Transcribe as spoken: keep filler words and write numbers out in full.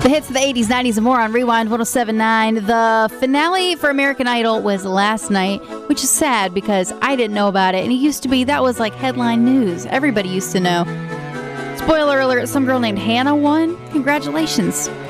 The hits of the eighties, nineties, and more on Rewind one oh seven point nine. The finale for American Idol was last night, which is sad because I didn't know about it. And it used to be, that was like headline news. Everybody used to know. Spoiler alert, some girl named Hannah won. Congratulations.